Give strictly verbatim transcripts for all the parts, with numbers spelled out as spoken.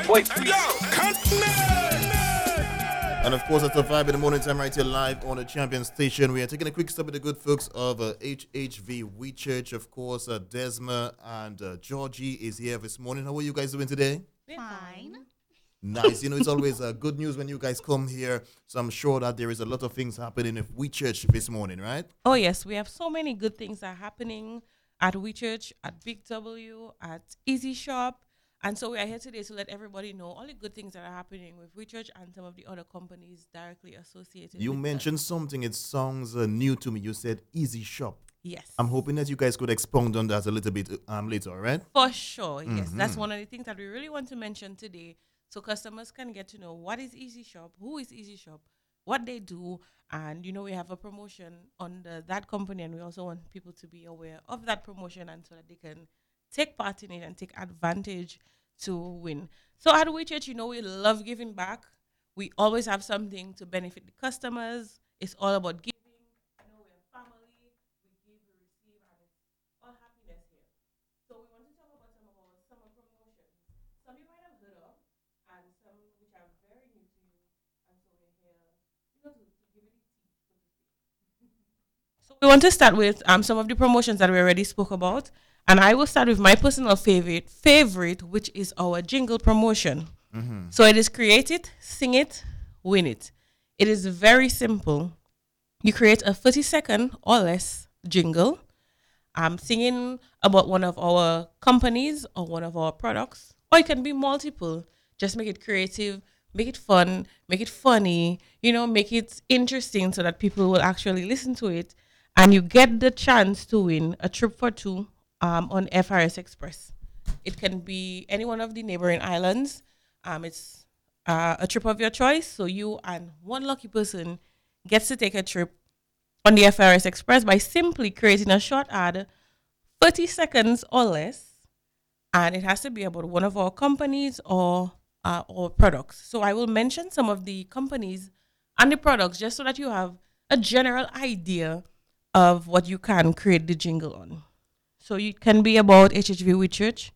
Wait, yo, come And of course, it's a vibe in the morning time right here live on the Champion Station. We are taking a quick step with the good folks of uh, H H V We Church. Of course, uh, Desma and uh, Georgie is here this morning. How are you guys doing today? Fine. Nice. You know, it's always uh, good news when you guys come here. So I'm sure that there is a lot of things happening in We Church this morning, right? Oh, yes. We have so many good things that are happening at We Church, at Big W, at Easy Shop. And so we are here today to let everybody know all the good things that are happening with We Church and some of the other companies directly associated You with mentioned something. It sounds uh, new to me. You said Easy Shop. Yes. I'm hoping that you guys could expound on that a little bit um, later, all right? For sure, yes. Mm-hmm. That's one of the things that we really want to mention today so customers can get to know what is Easy Shop, who is Easy Shop, what they do, and, you know, we have a promotion under that company, and we also want people to be aware of that promotion and so that they can take part in it and take advantage to win. So at We Church, you know, we love giving back. We always have something to benefit the customers. It's all about giving. You know, we're a family. We give, we receive, and it's all happiness here. So we want to talk about some of our summer promotions. Some you might have heard of, and some which are very new to you. And so we're here, you know, to, to give you the tea, so to speak. So we want to start with um some of the promotions that we already spoke about. And I will start with my personal favorite, favorite, which is our jingle promotion. Mm-hmm. So it is create it, sing it, win it. It is very simple. You create a thirty second or less jingle, um, singing about one of our companies or one of our products, or it can be multiple. Just make it creative, make it fun, make it funny, you know, make it interesting so that people will actually listen to it. And you get the chance to win a trip for two Um, on F R S Express. It can be any one of the neighboring islands. Um, it's uh, a trip of your choice. So you and one lucky person gets to take a trip on the F R S Express by simply creating a short ad, thirty seconds or less. And it has to be about one of our companies or, uh, or products. So I will mention some of the companies and the products just so that you have a general idea of what you can create the jingle on. So it can be about H H V We Church,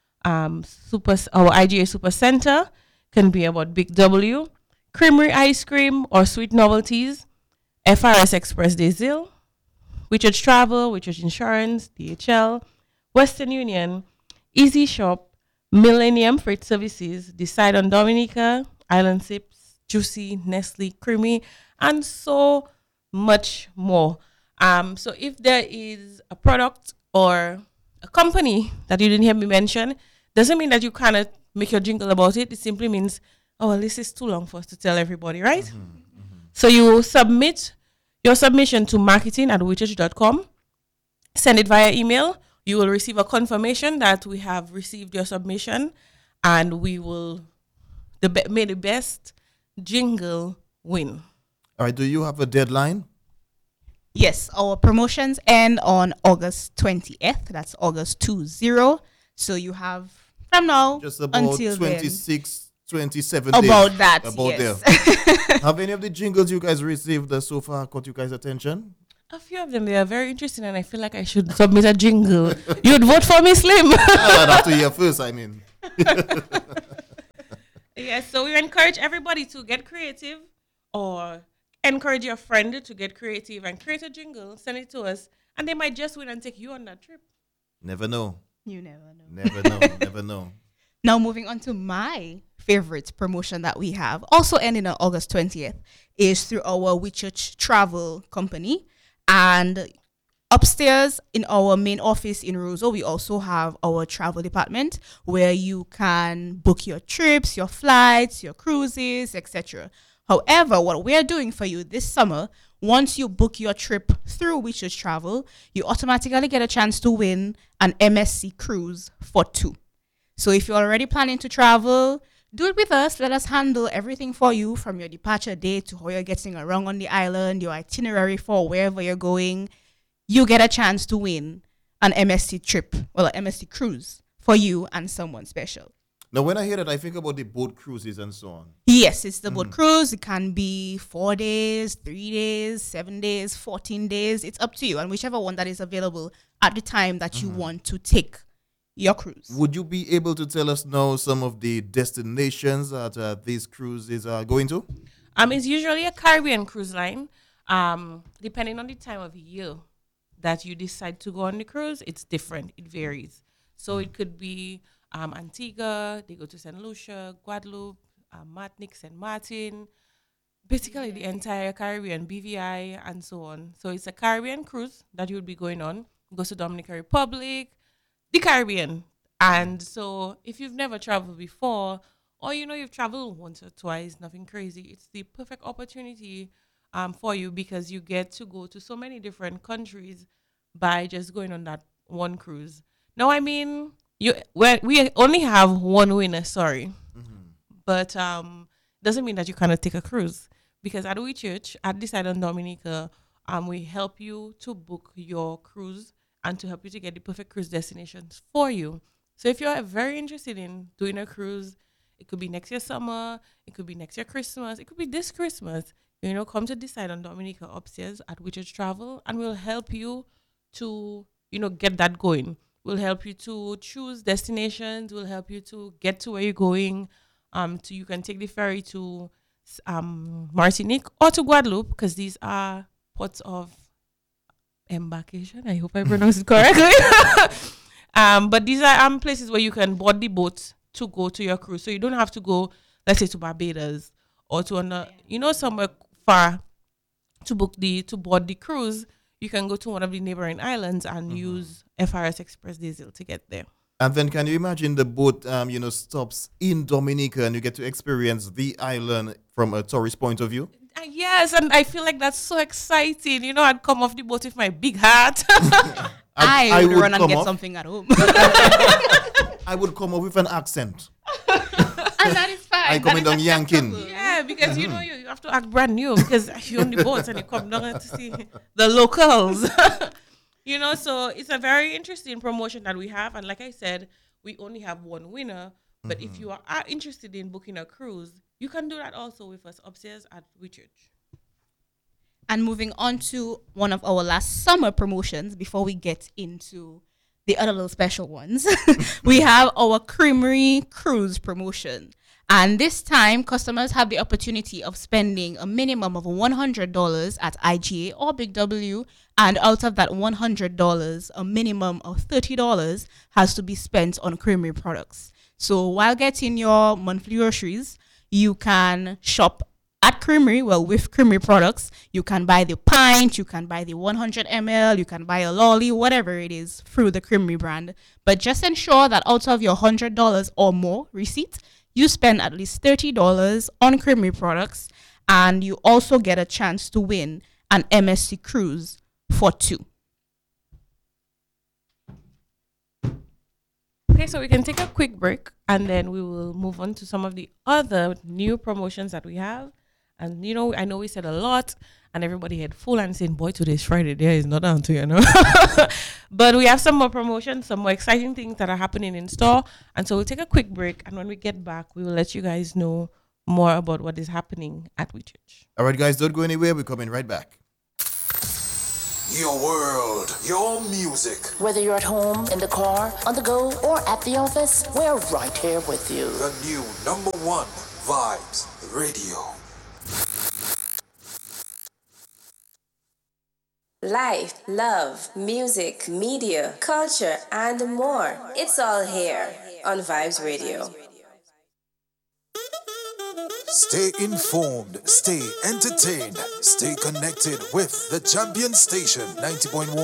um, super, our I G A Super Center, can be about Big W, Creamery Ice Cream or Sweet Novelties, F R S Express Desil, We Church Travel, We Church Insurance, D H L, Western Union, Easy Shop, Millennium Freight Services, Decide on Dominica, Island Sips, Juicy, Nestle, Creamy, and so much more. Um, so if there is a product or a company that you didn't hear me mention, doesn't mean that you cannot make your jingle about it. It simply means, oh, well, this is too long for us to tell everybody, right? Mm-hmm, mm-hmm. So you submit your submission to marketing at we church dot com. Send it via email. You will receive a confirmation that we have received your submission, and we will the be- may the best jingle win. All right. Do you have a deadline? Yes, our promotions end on August twentieth. That's August twenty. So you have from now just about until twenty-six, twenty-seven about days. that. About yes. there. Have any of the jingles you guys received uh, so far caught you guys' attention? A few of them, they are very interesting, and I feel like I should submit a jingle. You'd vote for me, Slim. I'd have to hear first, I mean. Yes, so we encourage everybody to get creative or encourage your friend to get creative and create a jingle, send it to us, and they might just win and take you on that trip. Never know. You never know. Never know. Never know. Now moving on to my favorite promotion that we have, also ending on August twentieth, is through our We Church Travel company. And upstairs in our main office in Roseau, we also have our travel department where you can book your trips, your flights, your cruises, et cetera. However, what we're doing for you this summer, once you book your trip through We Church Travel, you automatically get a chance to win an M S C cruise for two. So if you're already planning to travel, do it with us. Let us handle everything for you, from your departure date to how you're getting around on the island, your itinerary for wherever you're going. You get a chance to win an M S C trip, well, an M S C cruise for you and someone special. Now, when I hear that, I think about the boat cruises and so on. Yes, it's the Mm. boat cruise. It can be four days, three days, seven days, fourteen days. It's up to you. And whichever one that is available at the time that you want to take your cruise. Would you be able to tell us now some of the destinations that uh, these cruises are going to? Um, it's usually a Caribbean cruise line. Um, depending on the time of year that you decide to go on the cruise, it's different. It varies. So it could be um, Antigua, they go to Saint Lucia, Guadeloupe, um, Martinique, Saint Martin, basically the entire Caribbean, B V I, and so on. So it's a Caribbean cruise that you would be going on. It goes to Dominican Republic, the Caribbean. And so if you've never traveled before, or you know you've traveled once or twice, nothing crazy, it's the perfect opportunity um, for you because you get to go to so many different countries by just going on that one cruise. Now, I mean, you we we only have one winner, sorry. But um, doesn't mean that you cannot take a cruise because at We Church, at this island Dominica, um, we help you to book your cruise and to help you to get the perfect cruise destinations for you. So if you're very interested in doing a cruise, it could be next year summer, it could be next year Christmas, it could be this Christmas. You know, come to this island Dominica upstairs at We Church Travel, and we'll help you to, you know, get that going. We'll help you to choose destinations. We'll help you to get to where you're going. Um, to you can take the ferry to um, Martinique or to Guadeloupe because these are ports of embarkation. I hope I pronounced it correctly. um, but these are um, places where you can board the boat to go to your cruise. So you don't have to go, let's say, to Barbados or to another, you know, somewhere far to book the to board the cruise. You can go to one of the neighboring islands and mm-hmm. use F R S Express Diesel to get there. And then can you imagine the boat, um, you know, stops in Dominica and you get to experience the island from a tourist point of view? Uh, yes, and I feel like that's so exciting. You know, I'd come off the boat with my big hat. I, I, I would, would run and get off. something at home. I would come up with an accent. And that is fine. I come in down yanking. Yeah, because mm-hmm. you know you, you have to act brand new because you're on the boat and you come down to see the locals. You know, so it's a very interesting promotion that we have. And like I said, we only have one winner. But mm-hmm. if you are, are interested in booking a cruise, you can do that also with us upstairs at We Church. And moving on to one of our last summer promotions before we get into the other little special ones, we have our Creamery Cruise promotion. And this time, customers have the opportunity of spending a minimum of one hundred dollars at I G A or Big W. And out of that one hundred dollars, a minimum of thirty dollars has to be spent on Creamery products. So while getting your monthly groceries, you can shop at Creamery, well, with Creamery products. You can buy the pint, you can buy the one hundred milliliters, you can buy a lolly, whatever it is, through the Creamery brand. But just ensure that out of your one hundred dollars or more receipt, you spend at least thirty dollars on Creamery products, and you also get a chance to win an M S C cruise for two. Okay, so we can take a quick break and then we will move on to some of the other new promotions that we have. And, you know, I know we said a lot and everybody had full and saying, boy, today's Friday. There is not on to, you know. But we have some more promotions, some more exciting things that are happening in store. And so we'll take a quick break. And when we get back, we will let you guys know more about what is happening at We Church. All right, guys, don't go anywhere. We're coming right back. Your world, your music. Whether you're at home, in the car, on the go, or at the office, we're right here with you. The new number one Vibes Radio. Life, love, music, media, culture, and more. It's all here on Vibes Radio. Stay informed, stay entertained, stay connected with the Champion Station ninety point one.